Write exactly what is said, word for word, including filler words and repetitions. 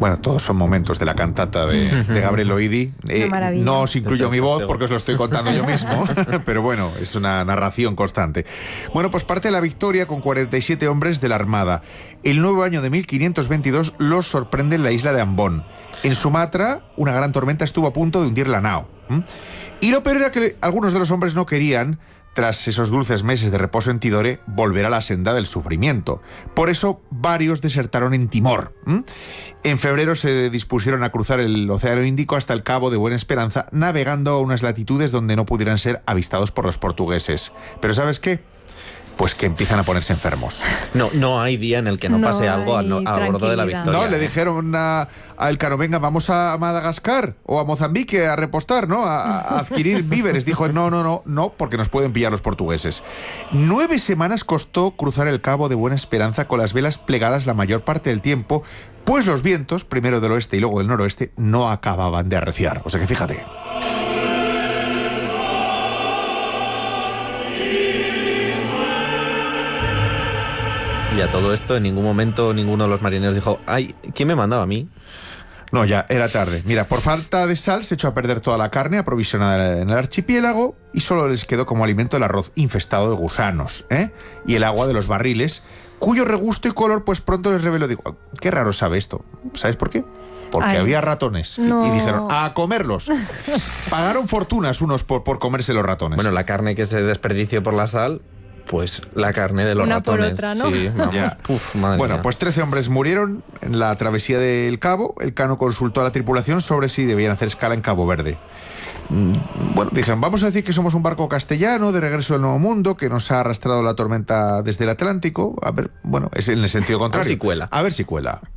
Bueno, todos son momentos de la cantata de, de Gabriel Oidi. Eh, no os incluyo mi voz porque os lo estoy contando yo mismo, pero bueno, es una narración constante. Bueno, pues parte de la victoria con cuarenta y siete hombres de la Armada. El nuevo año de mil quinientos veintidós los sorprende en la isla de Ambon. En Sumatra, una gran tormenta estuvo a punto de hundir la nao. ¿Mm? Y lo peor era que algunos de los hombres no querían, tras esos dulces meses de reposo en Tidore, volver a la senda del sufrimiento. Por eso, varios desertaron en Timor. ¿Mm? En febrero se dispusieron a cruzar el Océano Índico hasta el Cabo de Buena Esperanza, navegando a unas latitudes donde no pudieran ser avistados por los portugueses. Pero ¿sabes qué? Pues que empiezan a ponerse enfermos. No, no hay día en el que no, no pase algo a, no, a bordo de la Victoria. No, le dijeron a, a Elcano, venga, vamos a Madagascar o a Mozambique a repostar, ¿no? A, a adquirir víveres. Dijo, no, no, no, no, porque nos pueden pillar los portugueses. Nueve semanas costó cruzar el Cabo de Buena Esperanza con las velas plegadas la mayor parte del tiempo, pues los vientos, primero del oeste y luego del noroeste, no acababan de arreciar. O sea que fíjate. Y a todo esto, en ningún momento ninguno de los marineros dijo, ay, ¿quién me mandaba a mí? No, ya, era tarde. Mira, por falta de sal se echó a perder toda la carne aprovisionada en el archipiélago y solo les quedó como alimento el arroz infestado de gusanos, ¿eh? Y el agua de los barriles, cuyo regusto y color pues pronto les reveló. Digo, qué raro sabe esto. ¿Sabes por qué? Porque Ay, había ratones. No. Y dijeron, a comerlos. Pagaron fortunas unos por, por comerse los ratones. Bueno, la carne que se desperdició por la sal... Pues la carne de los Una ratones. Por otra, ¿no? Sí, vamos. Puf, madre bueno, mía. pues trece hombres murieron en la travesía del Cabo. Elcano consultó a la tripulación sobre si debían hacer escala en Cabo Verde. Bueno, dijeron, vamos a decir que somos un barco castellano de regreso del Nuevo Mundo que nos ha arrastrado la tormenta desde el Atlántico. A ver, bueno, es en el sentido contrario. A ver si cuela. A ver si cuela.